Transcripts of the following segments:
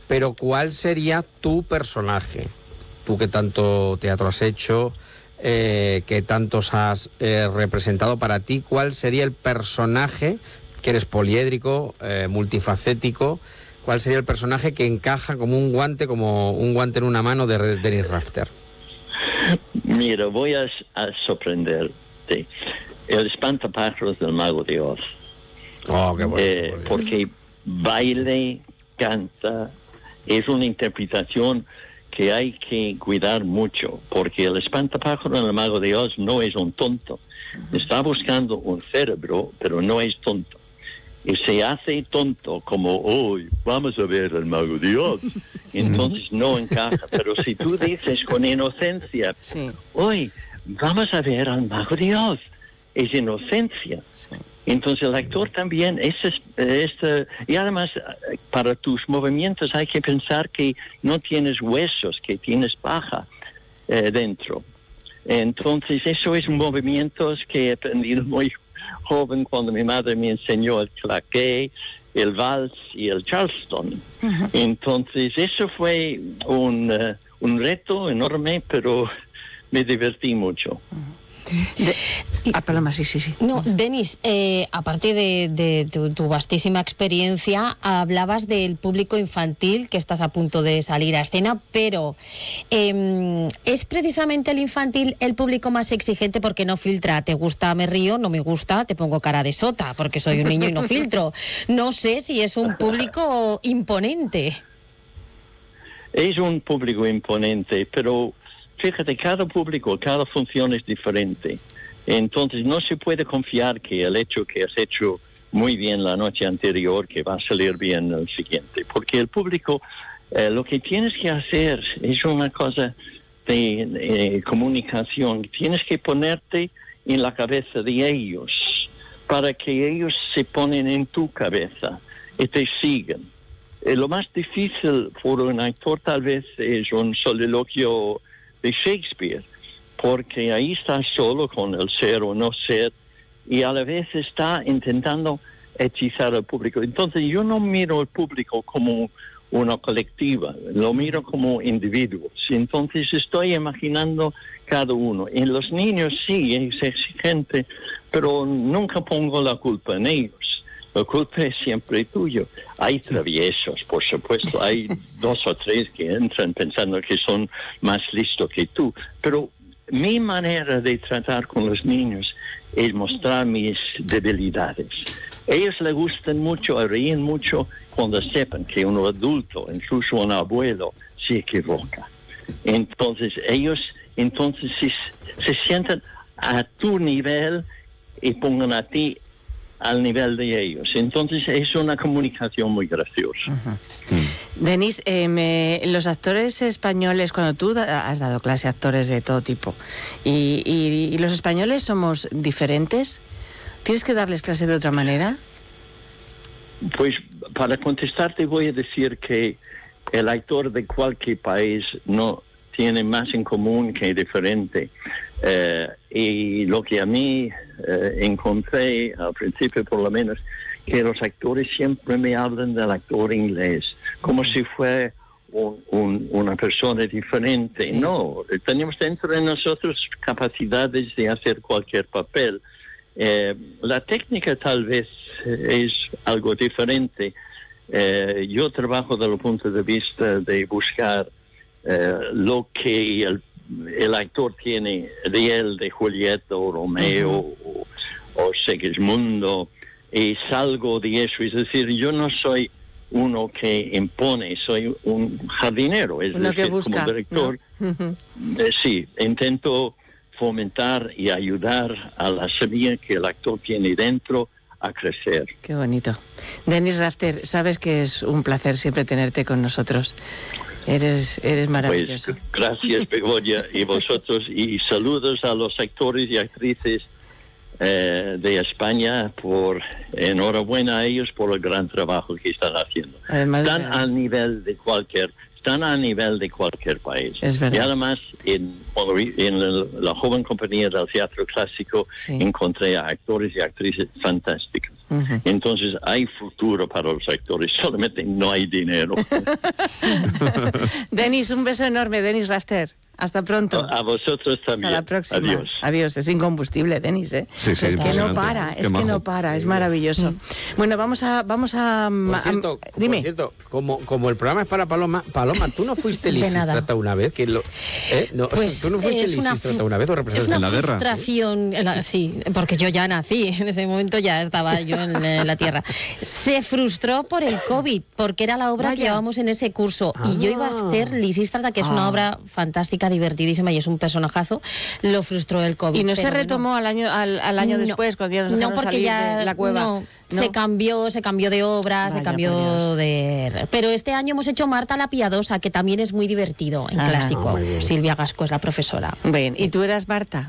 pero ¿cuál sería tu personaje? Tú que tanto teatro has hecho, que tantos has representado, para ti, ¿cuál sería el personaje, que eres poliédrico, multifacético, cuál sería el personaje que encaja como un guante en una mano de Dennis Rafter? Mira, voy a sorprenderte. El espantapájaros del Mago de Oz. Oh, qué bueno. Porque baile, canta, es una interpretación que hay que cuidar mucho, porque el espantapájaros del Mago de Oz no es un tonto. Está buscando un cerebro, pero no es tonto. Y se hace tonto como, hoy vamos a ver al Mago de Oz. Entonces no encaja. Pero si tú dices con inocencia, hoy vamos a ver al Mago de Oz, es inocencia. Sí. Entonces el actor también y además para tus movimientos hay que pensar que no tienes huesos, que tienes paja dentro. Entonces eso es movimientos que he aprendido muy joven cuando mi madre me enseñó el claqué, el vals y el charleston. Uh-huh. Entonces eso fue un reto enorme, pero me divertí mucho. Uh-huh. Paloma, sí. No, Dennis, aparte de tu vastísima experiencia, hablabas del público infantil que estás a punto de salir a escena, pero ¿es precisamente el infantil el público más exigente porque no filtra? ¿Te gusta, me río? ¿No me gusta? Te pongo cara de sota porque soy un niño y no filtro. No sé si es un público imponente. Es un público imponente, pero fíjate, cada público, cada función es diferente. Entonces no se puede confiar que el hecho que has hecho muy bien la noche anterior, que va a salir bien el siguiente. Porque el público, lo que tienes que hacer es una cosa de comunicación. Tienes que ponerte en la cabeza de ellos para que ellos se ponen en tu cabeza y te sigan. Lo más difícil por un actor tal vez es un soliloquio de Shakespeare, porque ahí está solo con el ser o no ser y a la vez está intentando hechizar al público. Entonces yo no miro al público como una colectiva, lo miro como individuos. Entonces estoy imaginando cada uno. En los niños sí es exigente, pero nunca pongo la culpa en ellos. La culpa es siempre tuyo. Hay traviesos, por supuesto. Hay 2 o 3 que entran pensando que son más listos que tú. Pero mi manera de tratar con los niños es mostrar mis debilidades. Ellos les gustan mucho, ríen mucho cuando sepan que un adulto, incluso un abuelo, se equivoca. Entonces ellos se sientan a tu nivel y pongan a ti al nivel de ellos. Entonces es una comunicación muy graciosa. Uh-huh. Dennis, los actores españoles, cuando tú has dado clase a actores de todo tipo, y los españoles somos diferentes, ¿tienes que darles clase de otra manera? Pues para contestarte voy a decir que el actor de cualquier país no tiene más en común que diferente. Y lo que a mí encontré al principio, por lo menos, que los actores siempre me hablan del actor inglés, como si fuera una persona diferente. Sí. No, tenemos dentro de nosotros capacidades de hacer cualquier papel. La técnica tal vez es algo diferente. Yo trabajo desde el punto de vista de buscar lo que el actor tiene de él, de Julieta o Romeo o Segismundo, y salgo de eso. Es decir, yo no soy uno que impone, soy un jardinero, es uno decir, que busca, como director. ¿No? Sí, intento fomentar y ayudar a la semilla que el actor tiene dentro a crecer. Qué bonito. Dennis Rafter, sabes que es un placer siempre tenerte con nosotros. Eres maravilloso. Pues, gracias, Begoña, y vosotros, y saludos a los actores y actrices de España, enhorabuena a ellos por el gran trabajo que están haciendo. Están a nivel de cualquier país. Es verdad. Y además, en la joven compañía del teatro clásico, sí, encontré a actores y actrices fantásticos. Entonces hay futuro para los actores, solamente no hay dinero. Denis, un beso enorme, Denis Raster. Hasta pronto. A vosotros también. Hasta la próxima. Adiós. Adiós. Es incombustible, Denis, ¿eh? Sí, es que no para, es maravilloso. Bueno, vamos a Por cierto, como el programa es para Paloma, tú no fuiste Lisístrata una vez, que pues tú no fuiste Lisístrata una vez o representaste en la guerra. Frustración, sí, porque yo ya nací, en ese momento ya estaba yo en la tierra. Se frustró por el COVID, porque era la obra que llevábamos en ese curso y yo iba a hacer Lisístrata, que es una obra fantástica, divertidísima y es un personajazo. Lo frustró el COVID. ¿Y no se retomó al año después, cuando ya nos dejaron salir de la cueva? No. Se cambió de obra, Vaya, se cambió de... Pero este año hemos hecho Marta la Piadosa, que también es muy divertido en clásico. Silvia Gasco es la profesora. Bien, ¿y tú eras Marta?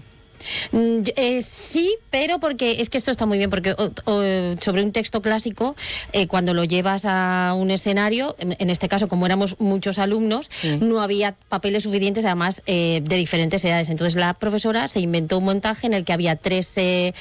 Sí, pero porque es que esto está muy bien, porque sobre un texto clásico, cuando lo llevas a un escenario, en este caso, como éramos muchos alumnos, no había papeles suficientes, además de diferentes edades. Entonces la profesora se inventó un montaje en el que había 3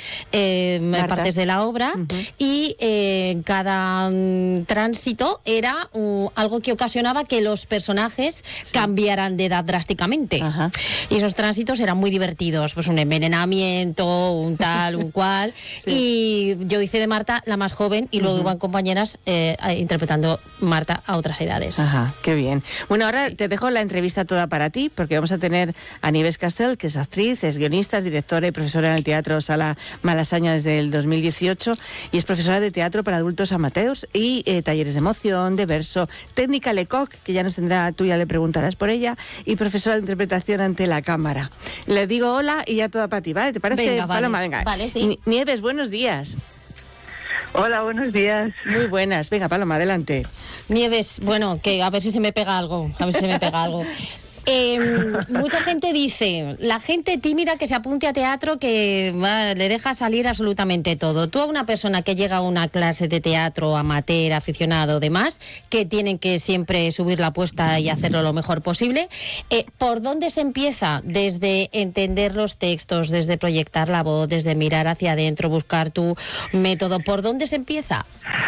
partes de la obra y cada tránsito era algo que ocasionaba que los personajes cambiaran de edad drásticamente. Y esos tránsitos eran muy divertidos, pues un envenenamiento, un tal, un cual. Y yo hice de Marta la más joven y luego iban compañeras interpretando Marta a otras edades. Ajá, qué bien. Bueno, ahora te dejo la entrevista toda para ti, porque vamos a tener a Nieves Castel, que es actriz, es guionista, es directora y profesora en el Teatro Sala Malasaña desde el 2018 y es profesora de teatro para adultos amateurs y talleres de emoción, de verso, técnica Lecoq, que ya nos tendrá, tú ya le preguntarás por ella, y profesora de interpretación ante la cámara. Le digo hola y ya toda para ti, ¿vale? ¿Te parece, venga, Paloma? Venga. Vale, sí. Nieves, buenos días. Hola, buenos días. Muy buenas. Venga, Paloma, adelante. Nieves, bueno, que a ver si se me pega algo, mucha gente dice, la gente tímida que se apunte a teatro que le deja salir absolutamente todo. Tú a una persona que llega a una clase de teatro, amateur, aficionado, demás, que tienen que siempre subir la apuesta y hacerlo lo mejor posible, ¿por dónde se empieza? Desde entender los textos, desde proyectar la voz, desde mirar hacia adentro, buscar tu método. ¿Por dónde se empieza?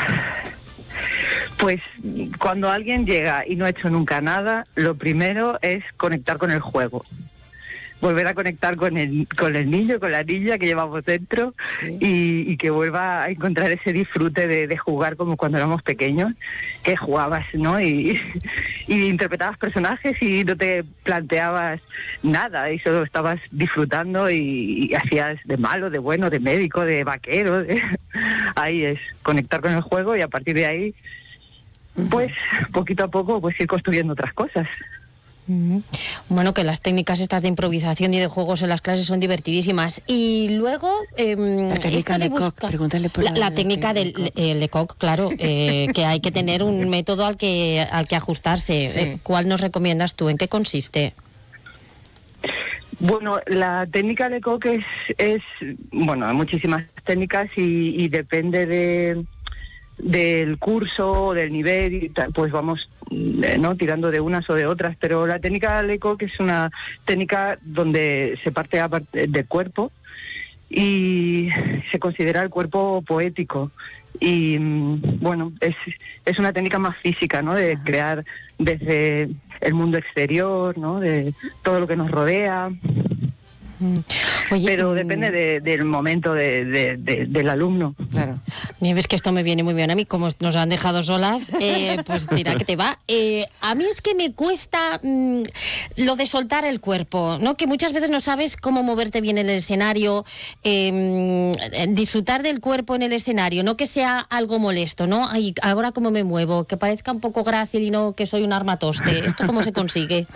Pues cuando alguien llega y no ha hecho nunca nada, lo primero es conectar con el juego. Volver a conectar con el niño, con la niña que llevamos dentro y que vuelva a encontrar ese disfrute de jugar como cuando éramos pequeños, que jugabas, ¿no? Y interpretabas personajes y no te planteabas nada y solo estabas disfrutando y hacías de malo, de bueno, de médico, de vaquero. Ahí es conectar con el juego y a partir de ahí, pues poquito a poco, pues ir construyendo otras cosas. Bueno, que las técnicas estas de improvisación y de juegos en las clases son divertidísimas. Y luego la técnica Lecoq, pregúntale por la técnica del Lecoq, claro, que hay que tener un método al que ajustarse. Sí. ¿Cuál nos recomiendas tú? ¿En qué consiste? Bueno, la técnica Lecoq es bueno, hay muchísimas técnicas y depende del curso, del nivel, y pues vamos no tirando de unas o de otras, pero la técnica Lecoq es una técnica donde se parte del cuerpo y se considera el cuerpo poético y bueno, es una técnica más física, ¿no? De crear desde el mundo exterior, ¿no? De todo lo que nos rodea. Oye, pero depende del momento del alumno. Claro. Nieves, que esto me viene muy bien a mí, como nos han dejado solas, pues tira que te va. A mí es que me cuesta lo de soltar el cuerpo, ¿no? Que muchas veces no sabes cómo moverte bien en el escenario, disfrutar del cuerpo en el escenario, no que sea algo molesto, ¿no? Ay, ahora cómo me muevo, que parezca un poco grácil y no que soy un armatoste. ¿Esto cómo se consigue?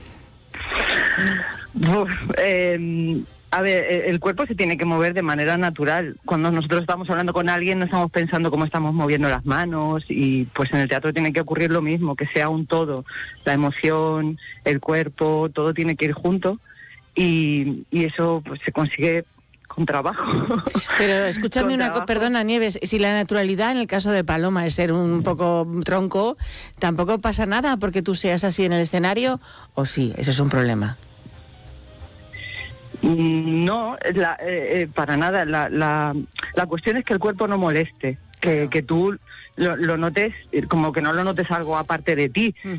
A ver, el cuerpo se tiene que mover de manera natural. Cuando nosotros estamos hablando con alguien no estamos pensando cómo estamos moviendo las manos y pues en el teatro tiene que ocurrir lo mismo, que sea un todo. La emoción, el cuerpo, todo tiene que ir junto y eso pues se consigue con trabajo. Pero escúchame una cosa, perdona Nieves, si la naturalidad en el caso de Paloma es ser un poco tronco, tampoco pasa nada porque tú seas así en el escenario, o sí, eso es un problema. No, para nada. La cuestión es que el cuerpo no moleste, que tú lo notes, como que no lo notes algo aparte de ti,